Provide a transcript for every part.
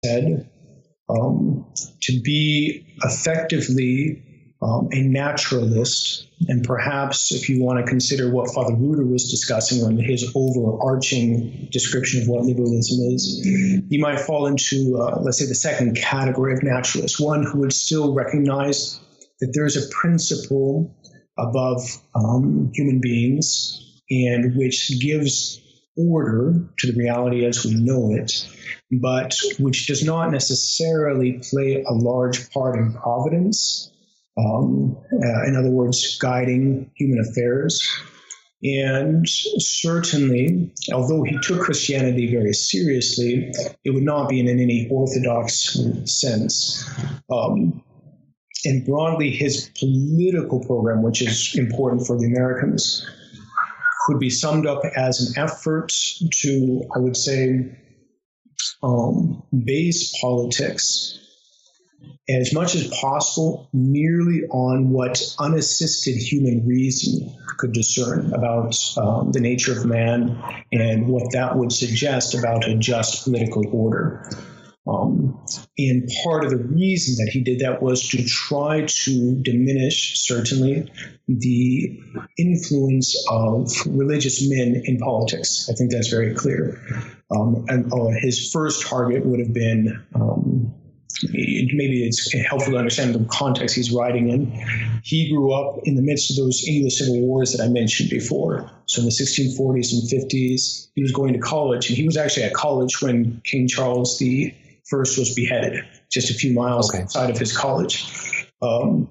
said, to be effectively a naturalist, and perhaps if you want to consider what Father Reuter was discussing on his overarching description of what liberalism is, you might fall into, let's say, the second category of naturalist, one who would still recognize that there's a principle above human beings and which gives order to the reality as we know it, but which does not necessarily play a large part in providence. In other words, guiding human affairs. And certainly, although he took Christianity very seriously, it would not be in any orthodox sense. And broadly, his political program, which is important for the Americans, could be summed up as an effort to, I would say, base politics as much as possible merely on what unassisted human reason could discern about the nature of man and what that would suggest about a just political order. And part of the reason that he did that was to try to diminish, certainly, the influence of religious men in politics. I think that's very clear. And his first target would have been maybe it's helpful to understand the context he's writing in. He grew up in the midst of those English civil wars that I mentioned before. So in the 1640s and 50s, he was going to college, and he was actually at college when King Charles I was beheaded, just a few miles outside of his college. And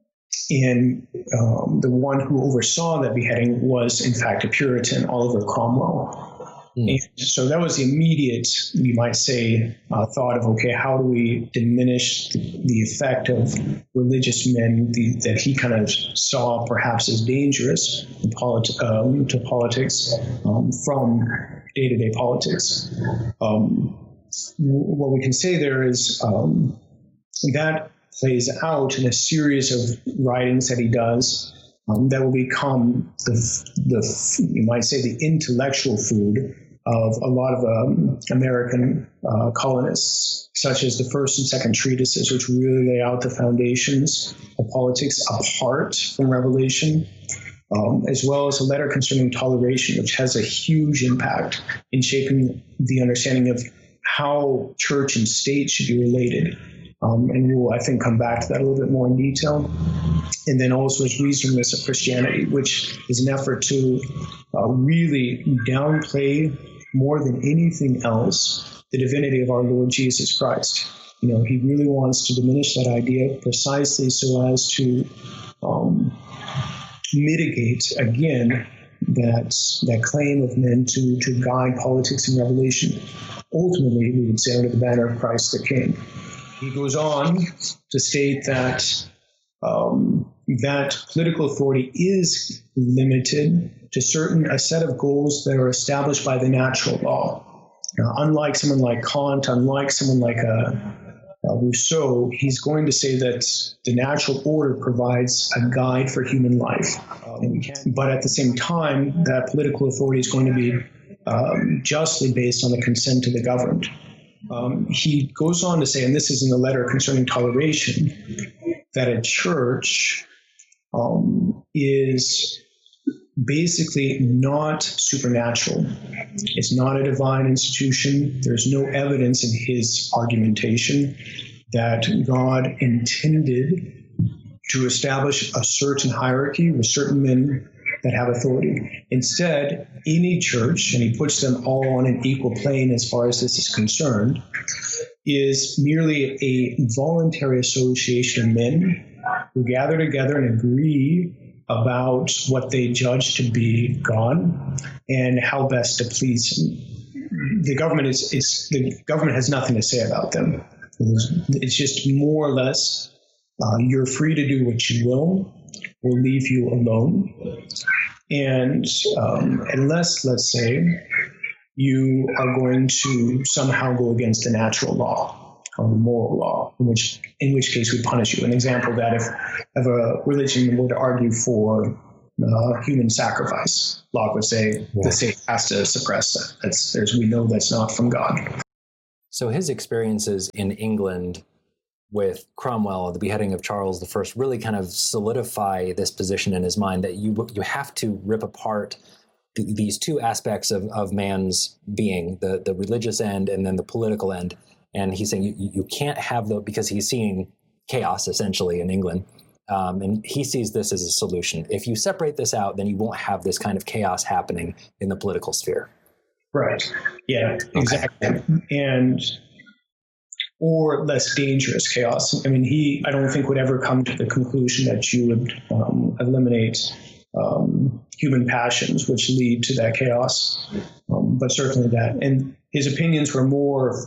the one who oversaw that beheading was, in fact, a Puritan, Oliver Cromwell. And so that was the immediate, you might say, thought of, okay, how do we diminish the effect of religious men that he kind of saw perhaps as dangerous to politics from day-to-day politics. What we can say there is that plays out in a series of writings that he does that will become you might say, the intellectual food of a lot of American colonists, such as the first and second treatises, which really lay out the foundations of politics apart from Revelation, as well as a letter concerning toleration, which has a huge impact in shaping the understanding of how church and state should be related. And we will, I think, come back to that a little bit more in detail. And then also his reasonableness of Christianity, which is an effort to really downplay more than anything else the divinity of our Lord Jesus Christ. You know, he really wants to diminish that idea precisely so as to mitigate, again, that claim of men to guide politics and revelation. Ultimately, we would say, under the banner of Christ the King. He goes on to state that that political authority is limited to a set of goals that are established by the natural law. Unlike someone like Kant, unlike someone like Rousseau, he's going to say that the natural order provides a guide for human life. But at the same time, that political authority is going to be justly based on the consent of the governed. He goes on to say, and this is in the letter concerning toleration, that a church is basically not supernatural. It's not a divine institution. There's no evidence in his argumentation that God intended to establish a certain hierarchy with certain men that have authority. Instead, any church, and he puts them all on an equal plane as far as this is concerned, is merely a voluntary association of men who gather together and agree about what they judge to be God and how best to please him. The government the government has nothing to say about them. It's just more or less, you're free to do what you will. We'll leave you alone. And unless, let's say, you are going to somehow go against the natural law or the moral law, in which case we punish you. An example of that, if a religion were to argue for human sacrifice, Locke would say the state has to suppress that. We know that's not from God. So his experiences in England with Cromwell, the beheading of Charles I, really kind of solidify this position in his mind that you have to rip apart these two aspects of man's being, the religious end and then the political end. And he's saying you can't have because he's seeing chaos essentially in England. And he sees this as a solution. If you separate this out, then you won't have this kind of chaos happening in the political sphere. Right. Yeah, exactly. Or less dangerous chaos. I mean, I don't think would ever come to the conclusion that you would eliminate human passions, which lead to that chaos. But certainly that. And his opinions were more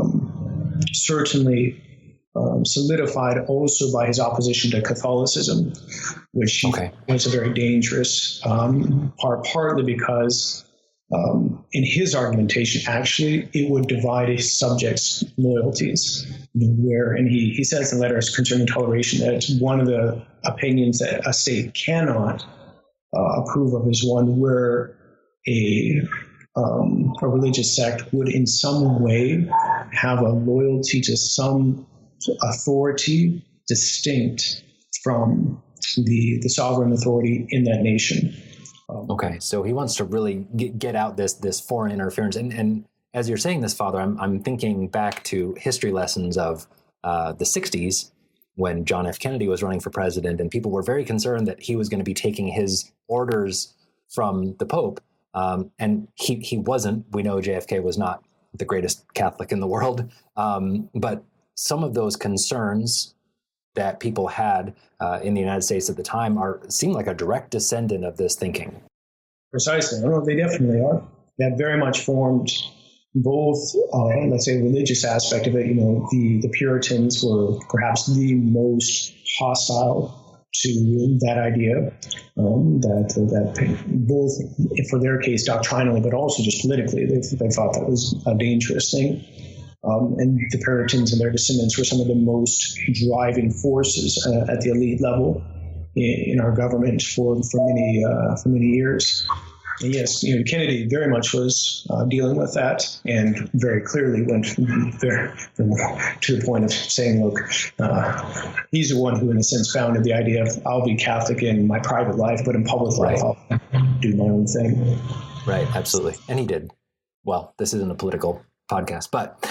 certainly solidified also by his opposition to Catholicism, which was a very dangerous part, partly because in his argumentation, actually, it would divide his subjects' loyalties. And he says in letters concerning toleration that it's one of the opinions that a state cannot approve of is one where a religious sect would in some way have a loyalty to some authority distinct from the sovereign authority in that nation. So he wants to really get out this foreign interference. And as you're saying this, Father, I'm thinking back to history lessons of the 60s when John F. Kennedy was running for president, and people were very concerned that he was going to be taking his orders from the Pope. And he wasn't. We know JFK was not the greatest Catholic in the world. But some of those concerns that people had in the United States at the time seem like a direct descendant of this thinking. Precisely. No, they definitely are. That very much formed both, let's say, religious aspect of it. The Puritans were perhaps the most hostile to that idea, that both for their case doctrinally, but also just politically, they thought that was a dangerous thing. And the Puritans and their descendants were some of the most driving forces at the elite level in our government for many years. And yes, Kennedy very much was dealing with that, and very clearly went there to the point of saying, "Look, he's the one who, in a sense, founded the idea of I'll be Catholic in my private life, but in public life, I'll do my own thing." Right, absolutely, and he did. Well, this isn't a political podcast, but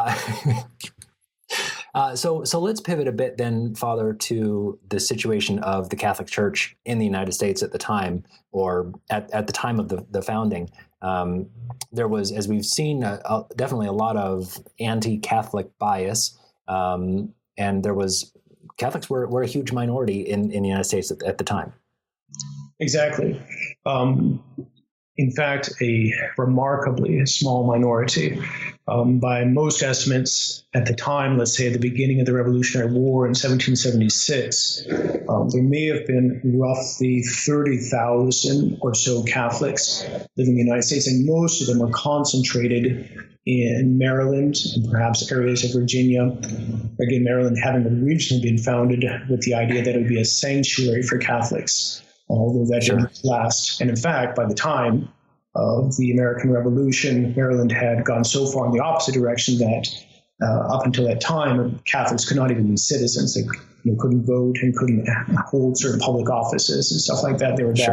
so let's pivot a bit then, Father, to the situation of the Catholic Church in the United States at the time, or at the time of the founding. There was, as we've seen, definitely a lot of anti-Catholic bias, and Catholics were a huge minority in the United States at the time. Exactly. In fact, a remarkably small minority. By most estimates at the time, let's say at the beginning of the Revolutionary War in 1776, there may have been roughly 30,000 or so Catholics living in the United States, and most of them were concentrated in Maryland and perhaps areas of Virginia. Again, Maryland having originally been founded with the idea that it would be a sanctuary for Catholics, although that didn't last. And in fact, by the time of the American Revolution, Maryland had gone so far in the opposite direction that up until that time, Catholics could not even be citizens. They couldn't vote and couldn't hold certain public offices and stuff like that. They were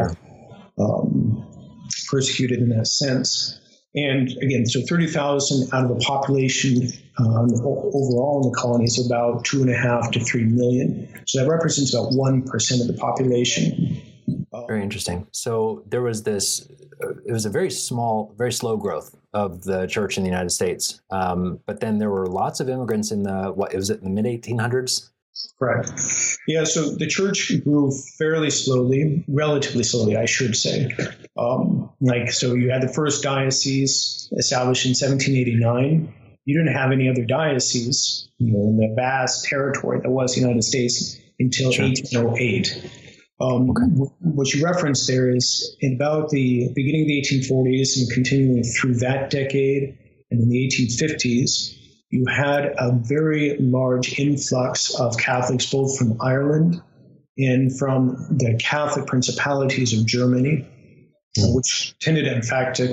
persecuted in that sense. And again, so 30,000 out of a population overall in the colonies, about 2.5 to 3 million. So that represents about 1% of the population. Very interesting. So there was it was a very slow growth of the church in the United States. But then there were lots of immigrants in the mid-1800s? Correct. Yeah, so the church grew fairly slowly, relatively slowly, I should say. So you had the first diocese established in 1789. You didn't have any other dioceses, in the vast territory that was the United States until 1808. What you referenced there is in about the beginning of the 1840s and continuing through that decade, and in the 1850s, you had a very large influx of Catholics, both from Ireland and from the Catholic principalities of Germany, which tended, in fact, to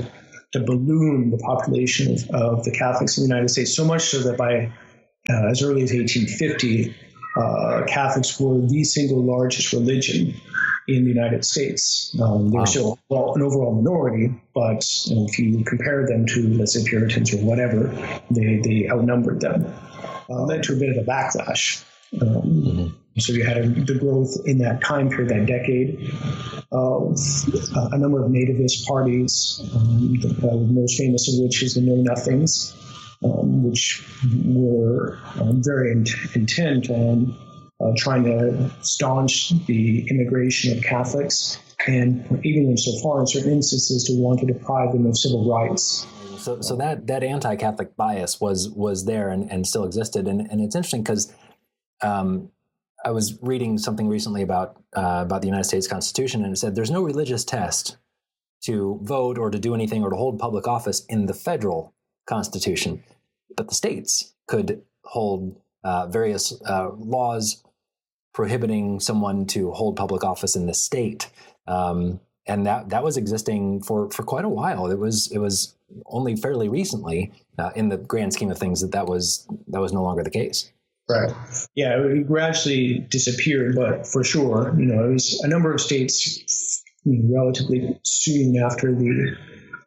to balloon the population of the Catholics in the United States, so much so that by as early as 1850, Catholics were the single largest religion in the United States. They were still an overall minority, but if you compare them to, let's say, Puritans or whatever, they outnumbered them. Led to a bit of a backlash. So you had the growth in that time period, that decade, of a number of nativist parties, the most famous of which is the Know Nothings, which were very intent on trying to staunch the immigration of Catholics, and even went so far in certain instances to want to deprive them of civil rights. So that anti-Catholic bias was there and still existed, and it's interesting because I was reading something recently about the United States Constitution, and it said there's no religious test to vote or to do anything or to hold public office in the federal Constitution, but the states could hold various laws prohibiting someone to hold public office in the state, and that was existing for quite a while. It was only fairly recently, in the grand scheme of things, that was no longer the case. Right. Yeah, it gradually disappeared, but for sure, it was a number of states relatively soon after the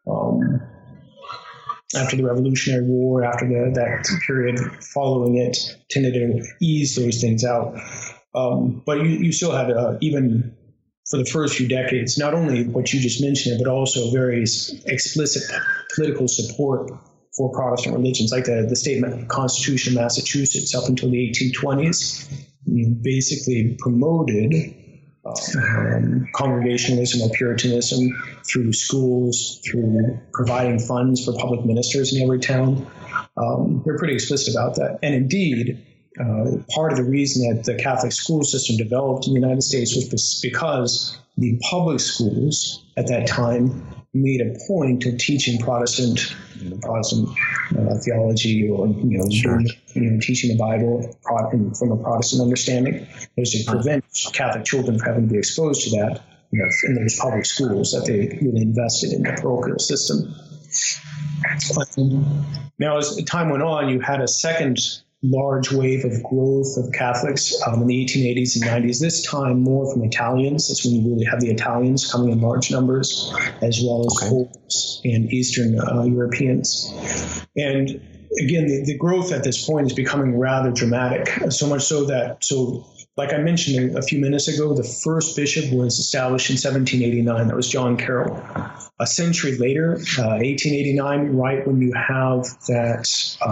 Revolutionary War, after that period following it, tended to ease those things out. But you still had, even for the first few decades, not only what you just mentioned, but also very explicit political support for Protestant religions, like the state constitution of Massachusetts up until the 1820s, basically promoted congregationalism or Puritanism through schools, through providing funds for public ministers in every town. They're pretty explicit about that. And indeed, part of the reason that the Catholic school system developed in the United States was because the public schools at that time made a point of teaching Protestant theology, or teaching the Bible from a Protestant understanding. It was to prevent Catholic children from having to be exposed to that in those public schools that they really invested in the parochial system. Now, as time went on, you had a second large wave of growth of Catholics in the 1880s and 90s, this time more from Italians. That's when you really have the Italians coming in large numbers, as well as Poles and Eastern Europeans. And again, the growth at this point is becoming rather dramatic, so much so that, like I mentioned a few minutes ago, the first bishop was established in 1789. That was John Carroll. A century later, 1889, right when you have that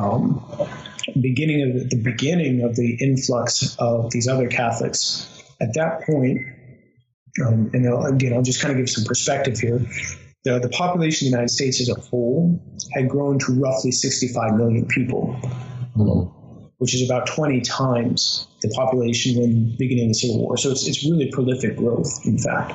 beginning of the influx of these other Catholics, at that point, and I'll just kind of give some perspective here. The population of the United States as a whole had grown to roughly 65 million people, which is about 20 times the population in the beginning of the Civil War. So it's really prolific growth, in fact.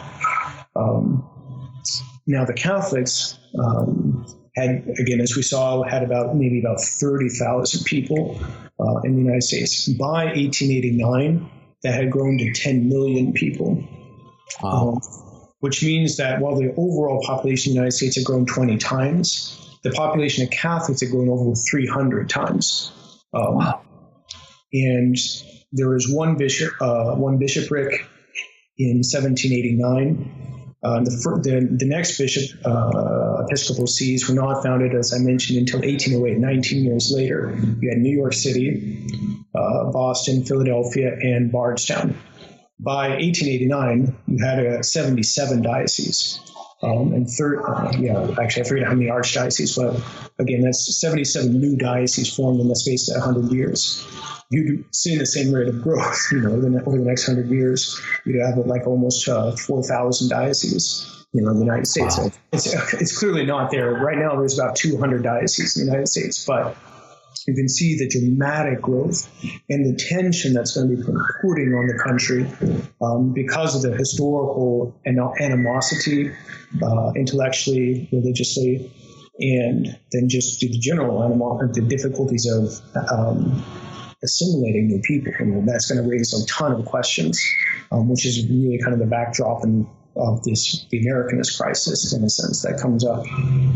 Now, the Catholics had, again, as we saw, had maybe about 30,000 people in the United States. By 1889, that had grown to 10 million people. Wow. Which means that while the overall population of the United States had grown 20 times, the population of Catholics had grown over 300 times. Wow. And there was one bishopric in 1789. The next bishop, episcopal sees were not founded, as I mentioned, until 1808, 19 years later. You had New York City, Boston, Philadelphia, and Bardstown. By 1889, you had 77 dioceses. Actually, I forget how many archdioceses, but again, that's 77 new dioceses formed in the space of 100 years. You'd see the same rate of growth, over the next 100 years, you'd have almost 4,000 dioceses, in the United States. Wow. So it's clearly not there. Right now, there's about 200 dioceses in the United States, but you can see the dramatic growth and the tension that's going to be putting on the country because of the historical animosity, intellectually, religiously, and then just the general the difficulties of assimilating new people. And that's going to raise a ton of questions, which is really kind of the backdrop of the Americanist crisis, in a sense, that comes up.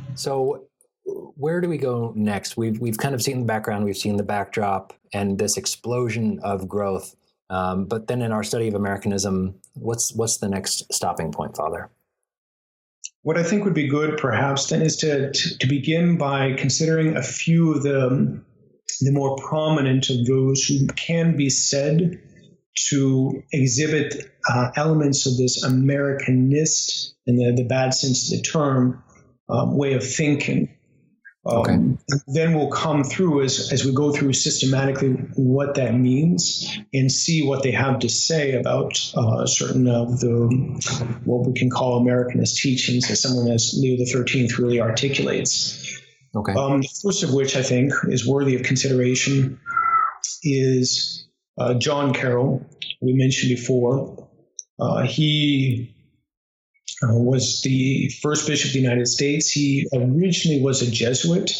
So where do we go next? We've kind of seen the background, we've seen the backdrop, and this explosion of growth. But then in our study of Americanism, what's the next stopping point, Father? What I think would be good, perhaps, then is to begin by considering a few of the more prominent of those who can be said to exhibit elements of this Americanist, in the bad sense of the term, way of thinking. Okay. Then we'll come through as we go through systematically what that means and see what they have to say about certain of the what we can call Americanist teachings, as someone as Leo XIII really articulates. Okay. The first of which I think is worthy of consideration is John Carroll, we mentioned before. He was the first bishop of the United States. He originally was a Jesuit,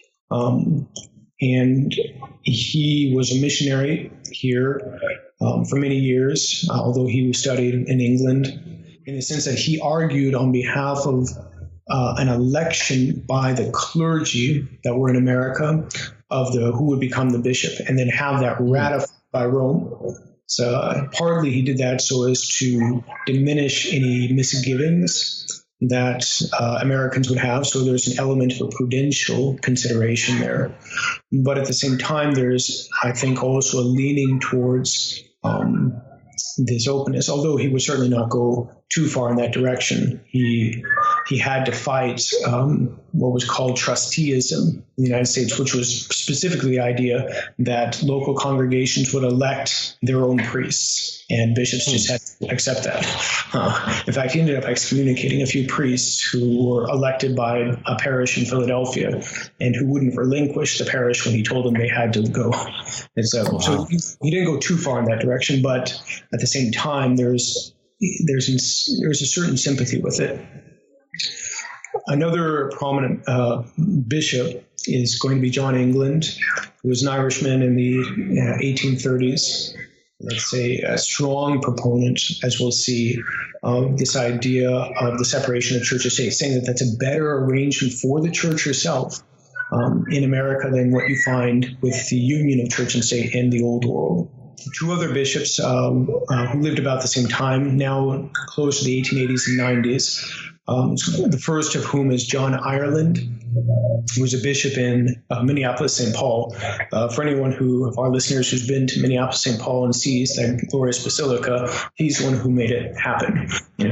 and he was a missionary here for many years, although he studied in England, in the sense that he argued on behalf of an election by the clergy that were in America of who would become the bishop, and then have that ratified by Rome. So partly he did that so as to diminish any misgivings that Americans would have. So there's an element of a prudential consideration there. But at the same time, there's, I think, also a leaning towards this openness, although he would certainly not go too far in that direction. He had to fight what was called trusteeism in the United States, which was specifically the idea that local congregations would elect their own priests, and bishops just had to accept that. In fact, he ended up excommunicating a few priests who were elected by a parish in Philadelphia and who wouldn't relinquish the parish when he told them they had to go. And so he didn't go too far in that direction, but at the same time, there's a certain sympathy with it. Another prominent bishop is going to be John England, who was an Irishman in the 1830s. Let's say a strong proponent, as we'll see, of this idea of the separation of church and state, saying that that's a better arrangement for the church herself in America than what you find with the union of church and state in the Old World. Two other bishops who lived about the same time, now close to the 1880s and 90s. The first of whom is John Ireland, who was a bishop in Minneapolis, St. Paul. For anyone of our listeners who's been to Minneapolis, St. Paul, and sees that glorious basilica, he's the one who made it happen.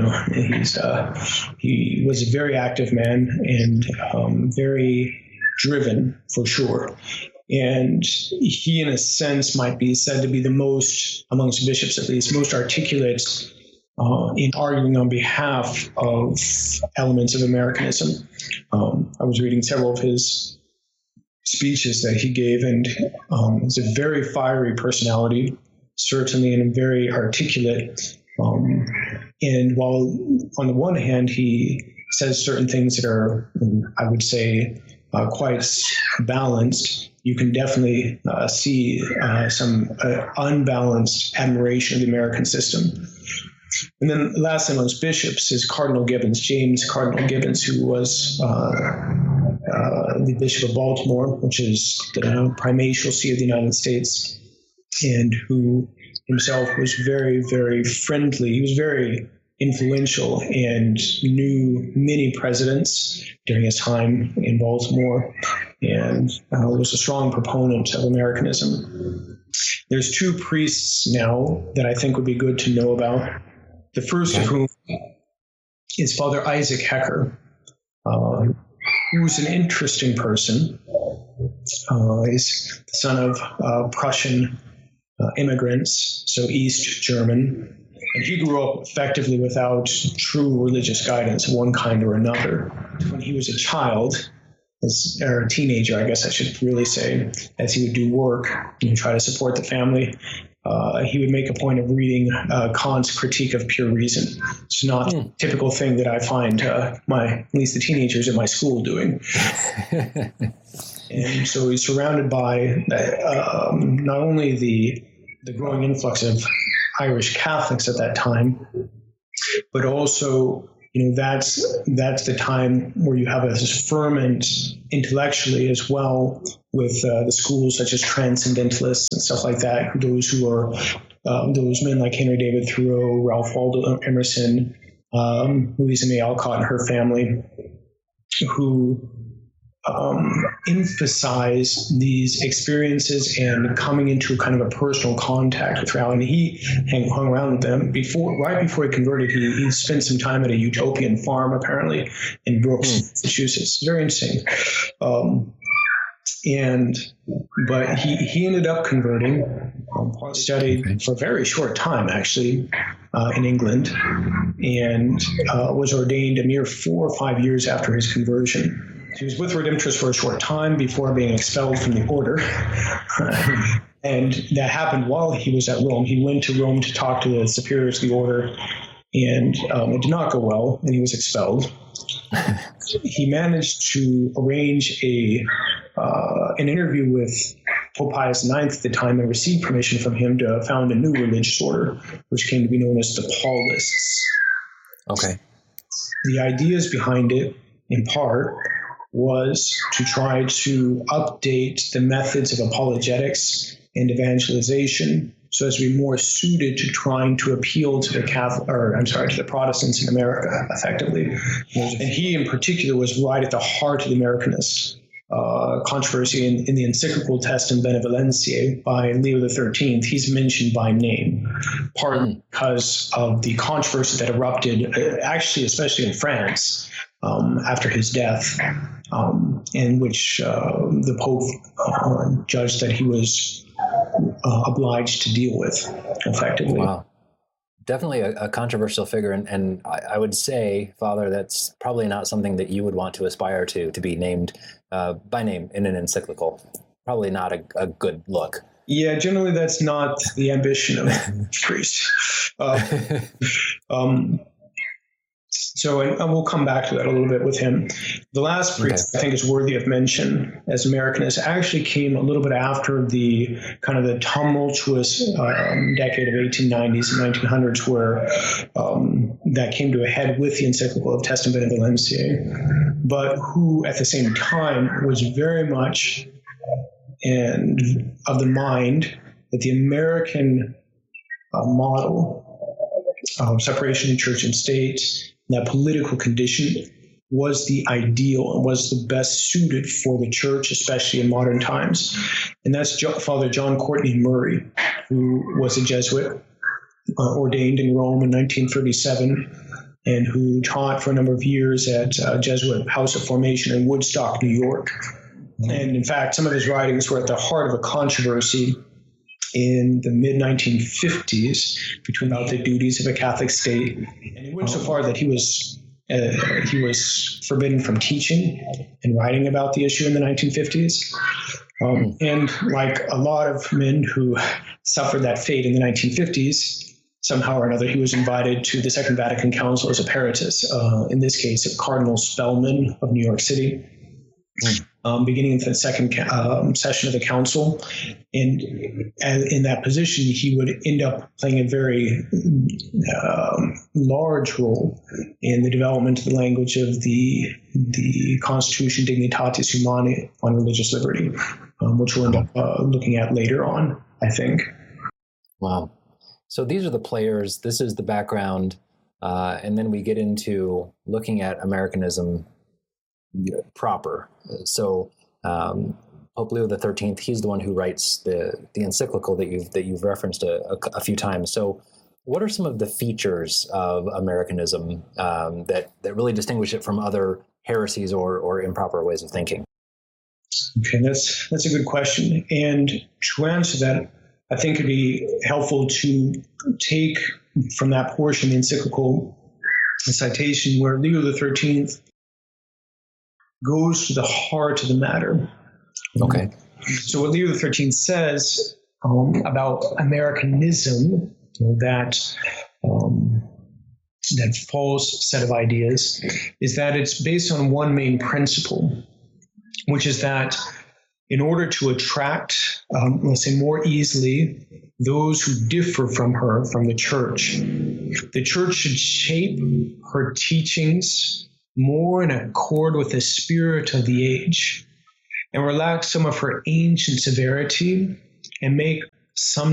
He was a very active man and very driven, for sure. And he, in a sense, might be said to be the most, amongst bishops at least, most articulate in arguing on behalf of elements of Americanism. I was reading several of his speeches that he gave, and he's a very fiery personality, certainly, and very articulate. And while on the one hand he says certain things that are, I would say, quite balanced, you can definitely see some unbalanced admiration of the American system. And then lastly amongst bishops is Cardinal Gibbons, James Cardinal Gibbons, who was the Bishop of Baltimore, which is the primatial see of the United States, and who himself was very, very friendly. He was very influential and knew many presidents during his time in Baltimore, and was a strong proponent of Americanism. There's two priests now that I think would be good to know about. The first of whom is Father Isaac Hecker, who's an interesting person. He's the son of Prussian immigrants, so East German. And he grew up effectively without true religious guidance of one kind or another. When he was a child, or a teenager, I guess I should really say, as he would do work and try to support the family, he would make a point of reading Kant's Critique of Pure Reason. It's not a typical thing that I find at least the teenagers at my school doing. And so he's surrounded by not only the growing influx of Irish Catholics at that time, but also that's the time where you have this ferment intellectually as well with the schools such as Transcendentalists and stuff like that. Those who are those men like Henry David Thoreau, Ralph Waldo Emerson, Louisa May Alcott and her family, who emphasize these experiences and coming into kind of a personal contact with reality. He hung around with them right before he converted. He spent some time at a utopian farm, apparently, in Brooks, Massachusetts. Very interesting. But he ended up converting, studied for a very short time, actually, in England, and was ordained a mere 4 or 5 years after his conversion. He was with Redemptorists for a short time before being expelled from the order. And that happened while he was at Rome. He went to Rome to talk to the superiors of the order, and it did not go well, and he was expelled. He managed to arrange an interview with Pope Pius IX at the time and received permission from him to found a new religious order, which came to be known as the Paulists. Okay. The ideas behind it, in part, was to try to update the methods of apologetics and evangelization so as to be more suited to trying to appeal to the to the Protestants in America, effectively. And he, in particular, was right at the heart of the Americanist controversy in the encyclical Testem Benevolentiae by Leo XIII. He's mentioned by name, partly because of the controversy that erupted, actually, especially in France, after his death, in which the Pope judged that he was obliged to deal with effectively. Wow. Definitely a controversial figure. And I would say, Father, that's probably not something that you would want to aspire to be named by name in an encyclical. Probably not a good look. Yeah, generally that's not the ambition of a priest. So, and we'll come back to that a little bit with him. The last priest I think is worthy of mention as Americanist actually came a little bit after the kind of the tumultuous decade of 1890s and 1900s where that came to a head with the encyclical of Testem Benevolentiae, but who at the same time was very much of the mind that the American model of separation of church and state, that political condition, was the ideal and was the best suited for the church, especially in modern times. And that's Father John Courtney Murray, who was a Jesuit, ordained in Rome in 1937, and who taught for a number of years at Jesuit House of Formation in Woodstock, New York. And in fact, some of his writings were at the heart of a controversy in the mid-1950s about the duties of a Catholic state. And he went so far that he was forbidden from teaching and writing about the issue in the 1950s. And like a lot of men who suffered that fate in the 1950s, somehow or another, he was invited to the Second Vatican Council as a in this case, of Cardinal Spellman of New York City. Beginning of the second session of the council. And in that position, he would end up playing a very large role in the development of the language of the Constitution Dignitatis Humanae on religious liberty, which we'll end up looking at later on, I think. Wow. So these are the players. This is the background. And then we get into looking at Americanism proper. So Pope Leo XIII, he's the one who writes the encyclical that you've referenced a few times. So what are some of the features of Americanism that really distinguish it from other heresies or improper ways of thinking? Okay, that's a good question. And to answer that, I think it'd be helpful to take from that portion of the encyclical a citation where Leo XIII goes to the heart of the matter. Okay. So what Leo XIII says about Americanism, that false set of ideas, is that it's based on one main principle, which is that in order to attract, let's say more easily, those who differ from her, from the church, the church should shape her teachings more in accord with the spirit of the age and relax some of her ancient severity and make some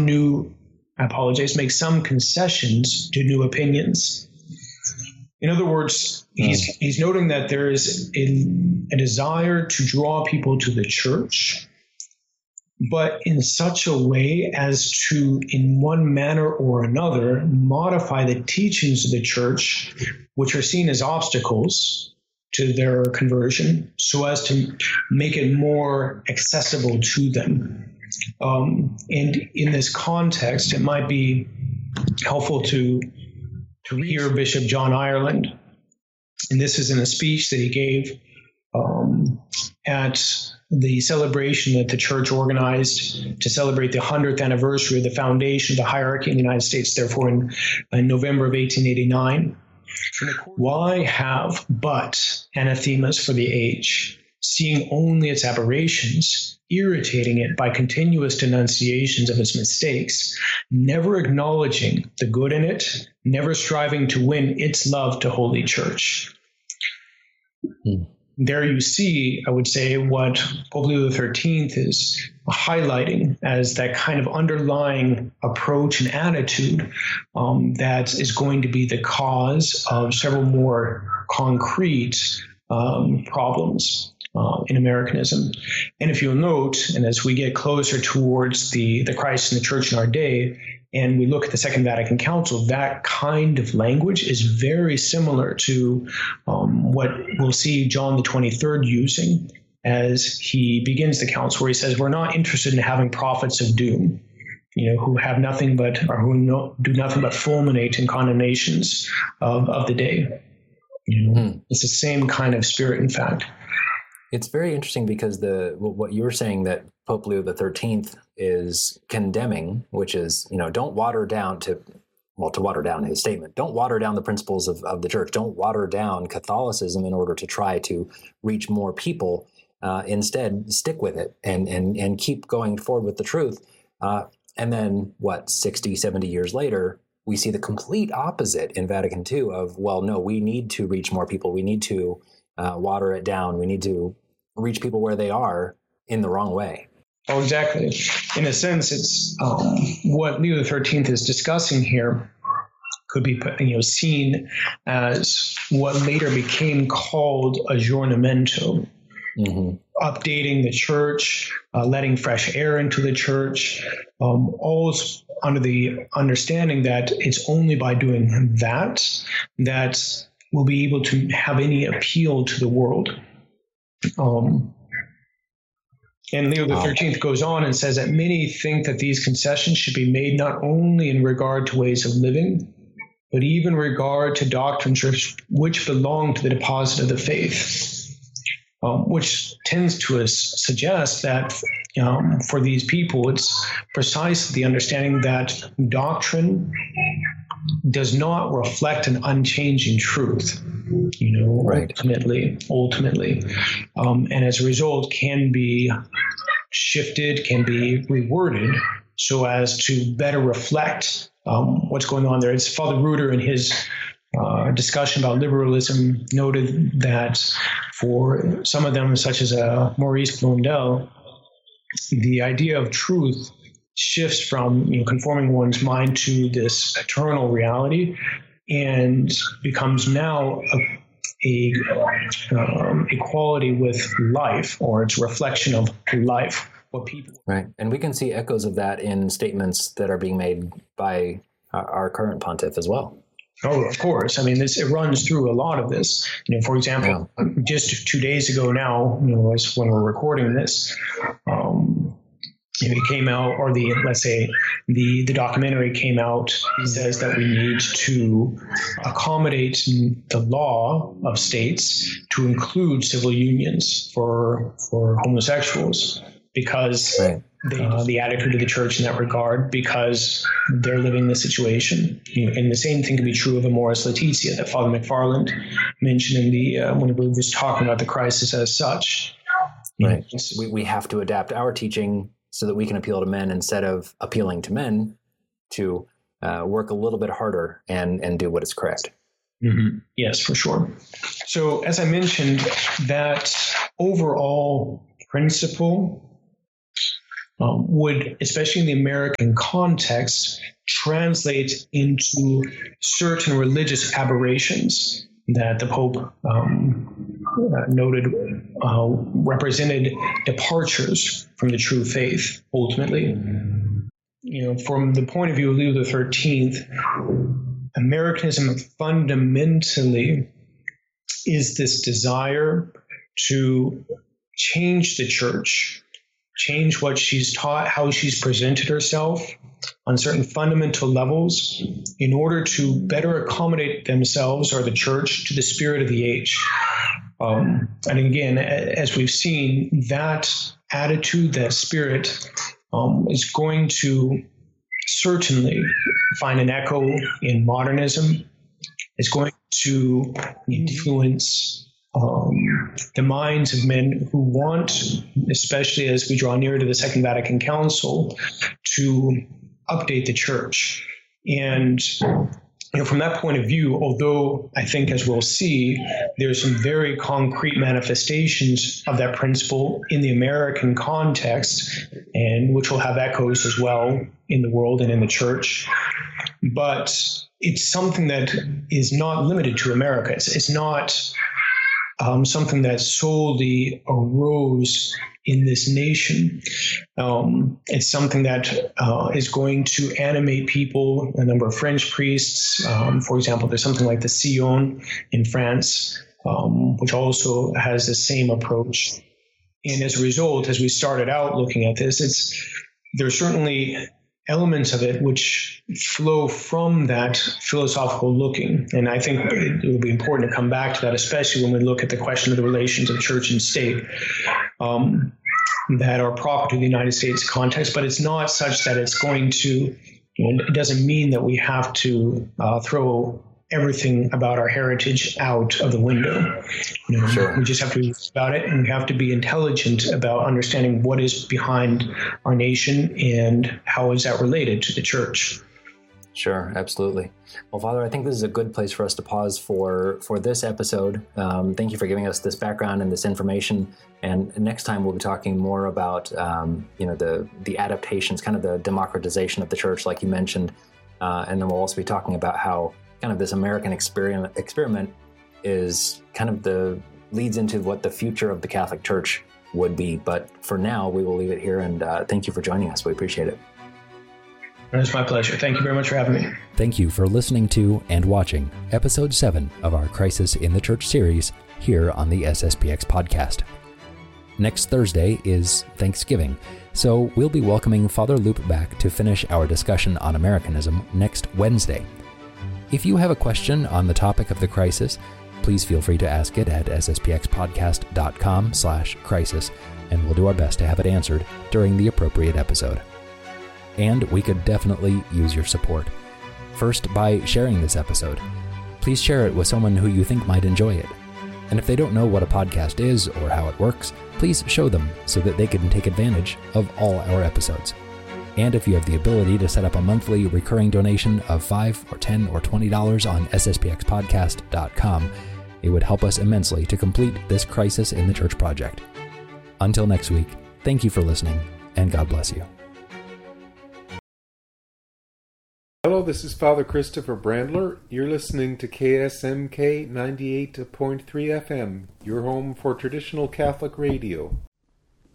concessions to new opinions. In other words, he's noting that there is a desire to draw people to the church, but in such a way as to, in one manner or another, modify the teachings of the church, which are seen as obstacles to their conversion, so as to make it more accessible to them. And in this context, it might be helpful to hear Bishop John Ireland. And this is in a speech that he gave at the celebration that the church organized to celebrate the 100th anniversary of the foundation of the hierarchy in the United States, therefore in November of 1889. Why have but anathemas for the age, seeing only its aberrations, irritating it by continuous denunciations of its mistakes, never acknowledging the good in it, never striving to win its love to Holy Church? There you see, I would say, what Pope Leo XIII is highlighting as that kind of underlying approach and attitude that is going to be the cause of several more concrete problems in Americanism. And if you'll note, and as we get closer towards the Christ and the church in our day, and we look at the Second Vatican Council, that kind of language is very similar to what we'll see John the 23rd using as he begins the council, where he says, we're not interested in having prophets of doom, who have nothing but, or who do nothing but fulminate in condemnations of the day. It's the same kind of spirit, in fact. It's very interesting because what you were saying that Pope Leo XIII is condemning, which is, don't water down to water down his statement. Don't water down the principles of the church. Don't water down Catholicism in order to try to reach more people. Instead, stick with it and keep going forward with the truth. And then 60, 70 years later, we see the complete opposite in Vatican II of, well, no, we need to reach more people. We need to water it down. We need to reach people where they are in the wrong way. Oh, exactly. In a sense, it's what Leo XIII is discussing here could be seen as what later became called aggiornamento, updating the church, letting fresh air into the church, all under the understanding that it's only by doing that we'll be able to have any appeal to the world. And Leo XIII goes on and says that many think that these concessions should be made not only in regard to ways of living, but even regard to doctrines which belong to the deposit of the faith, which tends to suggest that for these people, it's precisely the understanding that doctrine does not reflect an unchanging truth, right. ultimately. And as a result can be shifted, can be reworded so as to better reflect what's going on there. It's Father Reuter in his discussion about liberalism noted that for some of them, such as Maurice Blondel, the idea of truth shifts from conforming one's mind to this eternal reality and becomes now a equality with life, or its reflection of life. Right. And we can see echoes of that in statements that are being made by our current pontiff as well. Oh, of course. I mean, it runs through a lot of this. For example, just 2 days ago now, as when we're recording this, it came out, or the documentary came out. He says that we need to accommodate the law of states to include civil unions for homosexuals, because the attitude of the church in that regard, because they're living the situation. And the same thing can be true of Amoris Laetitia that Father McFarland mentioned in the when we were just talking about the crisis as such. Right. We have to adapt our teaching so that we can appeal to men instead of appealing to men to work a little bit harder and do what is correct. Mm-hmm. Yes, for sure. So as I mentioned, that overall principle would, especially in the American context, translate into certain religious aberrations that the Pope noted represented departures from the true faith, ultimately. From the point of view of Leo XIII, Americanism fundamentally is this desire to change the church, change what she's taught, how she's presented herself on certain fundamental levels in order to better accommodate themselves or the church to the spirit of the age. And again, as we've seen, that attitude, that spirit is going to certainly find an echo in modernism. It's going to influence the minds of men who want, especially as we draw near to the Second Vatican Council, to update the church. And from that point of view, although I think, as we'll see, there's some very concrete manifestations of that principle in the American context, and which will have echoes as well in the world and in the church. But it's something that is not limited to America. It's not something that solely arose in this nation. It's something that is going to animate people, a number of French priests. For example, there's something like the Sion in France, which also has the same approach. And as a result, as we started out looking at this, there's certainly elements of it which flow from that philosophical looking. And I think it will be important to come back to that, especially when we look at the question of the relations of church and state that are proper to the United States context. But it's not such that it's going to, it doesn't mean that we have to throw everything about our heritage out of the window. Sure. We just have to be about it, and we have to be intelligent about understanding what is behind our nation and how is that related to the church. Sure, absolutely. Well, Father, I think this is a good place for us to pause for this episode. Thank you for giving us this background and this information. And next time we'll be talking more about the adaptations, kind of the democratization of the church, like you mentioned, and then we'll also be talking about how kind of this American experiment is kind of leads into what the future of the Catholic Church would be. But for now, we will leave it here, and thank you for joining us. We appreciate it. It's my pleasure. Thank you very much for having me. Thank you for listening to and watching Episode 7 of our Crisis in the Church series here on the SSPX podcast. Next Thursday is Thanksgiving, so we'll be welcoming Father Loop back to finish our discussion on Americanism next Wednesday. If you have a question on the topic of the crisis, please feel free to ask it at sspxpodcast.com/crisis, and we'll do our best to have it answered during the appropriate episode. And we could definitely use your support. First, by sharing this episode. Please share it with someone who you think might enjoy it. And if they don't know what a podcast is or how it works, please show them so that they can take advantage of all our episodes. And if you have the ability to set up a monthly recurring donation of $5 or $10 or $20 on sspxpodcast.com, it would help us immensely to complete this Crisis in the Church project. Until next week, thank you for listening, and God bless you. Hello, this is Father Christopher Brandler. You're listening to KSMK 98.3 FM, your home for traditional Catholic radio.